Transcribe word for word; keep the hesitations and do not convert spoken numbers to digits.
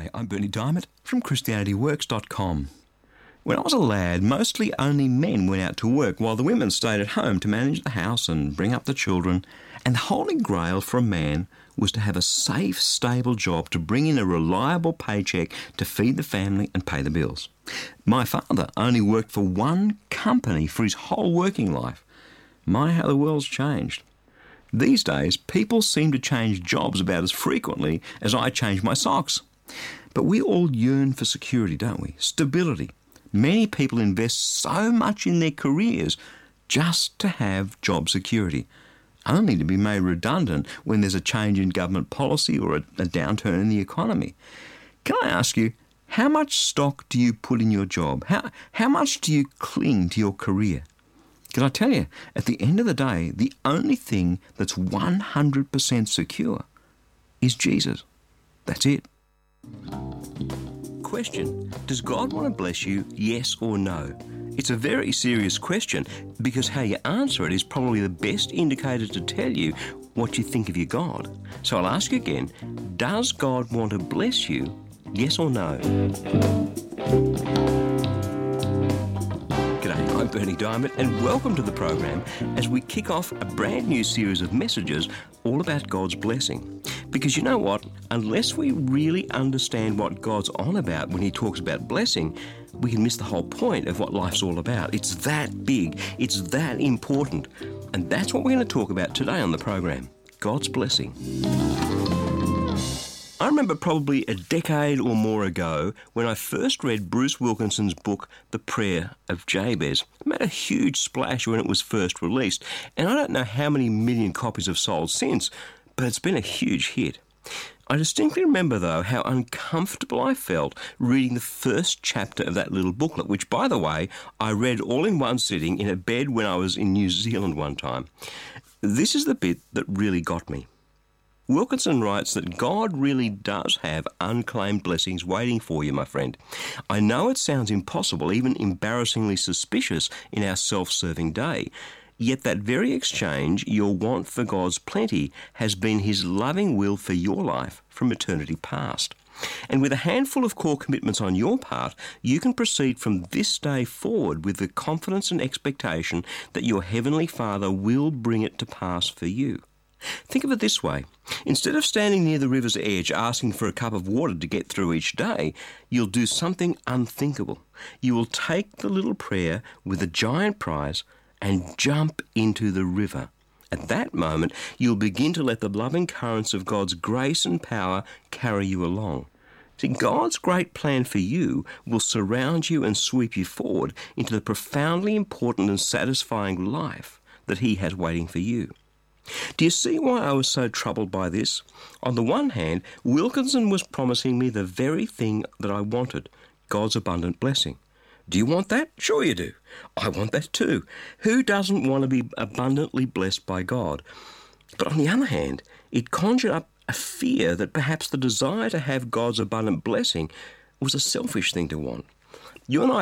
G'day, I'm Bernie Diamond from Christianity Works dot com. When I was a lad, mostly only men went out to work while the women stayed at home to manage the house and bring up the children. And the holy grail for a man was to have a safe, stable job to bring in a reliable paycheck to feed the family and pay the bills. My father only worked for one company for his whole working life. My, how the world's changed. These days, people seem to change jobs about as frequently as I change my socks. But we all yearn for security, don't we? Stability. Many people invest so much in their careers just to have job security, only to be made redundant when there's a change in government policy or a, a downturn in the economy. Can I ask you, how much stock do you put in your job? How, how much do you cling to your career? Can I tell you, at the end of the day, the only thing that's one hundred percent secure is Jesus. That's it. Question: does God want to bless you, yes or no? It's a very serious question because how you answer it is probably the best indicator to tell you what you think of your God. So I'll ask you again, does God want to bless you, yes or no? G'day, I'm Bernie Diamond and welcome to the program as we kick off a brand new series of messages all about God's blessing. Because you know what? Unless we really understand what God's on about when he talks about blessing, we can miss the whole point of what life's all about. It's that big. It's that important. And that's what we're going to talk about today on the program, God's blessing. I remember probably a decade or more ago when I first read Bruce Wilkinson's book, The Prayer of Jabez. It made a huge splash when it was first released, and I don't know how many million copies have sold since, but it's been a huge hit. I distinctly remember, though, how uncomfortable I felt reading the first chapter of that little booklet, which, by the way, I read all in one sitting in a bed when I was in New Zealand one time. This is the bit that really got me. Wilkinson writes that God really does have unclaimed blessings waiting for you, my friend. I know it sounds impossible, even embarrassingly suspicious in our self-serving day. Yet that very exchange, your want for God's plenty, has been his loving will for your life from eternity past. And with a handful of core commitments on your part, you can proceed from this day forward with the confidence and expectation that your Heavenly Father will bring it to pass for you. Think of it this way. Instead of standing near the river's edge asking for a cup of water to get through each day, you'll do something unthinkable. You will take the little prayer with a giant prize and jump into the river. At that moment, you'll begin to let the loving currents of God's grace and power carry you along. See, God's great plan for you will surround you and sweep you forward into the profoundly important and satisfying life that he has waiting for you. Do you see why I was so troubled by this? On the one hand, Wilkinson was promising me the very thing that I wanted, God's abundant blessing. Do you want that? Sure you do. I want that too. Who doesn't want to be abundantly blessed by God? But on the other hand, it conjured up a fear that perhaps the desire to have God's abundant blessing was a selfish thing to want. You and I